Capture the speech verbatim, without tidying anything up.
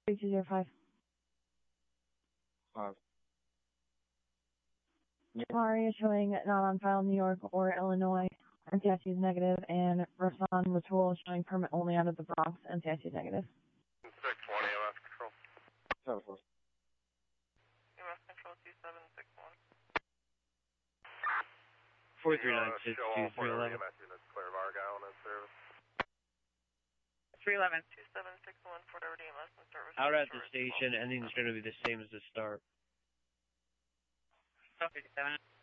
three two zero five. Five. Mari is showing not on file in New York or Illinois. N C I C is negative, and Rasan Ratul is showing permit only out of the Bronx. N C I C is negative. six twenty, M S Control. seven four. M S Control two seven six one. four three nine six two three eleven. Clear of Argyle and in service. three eleven. two seven six one, Fort Edward E M S in service. Out at the station, ending is going to be the same as the start. fifty-seven.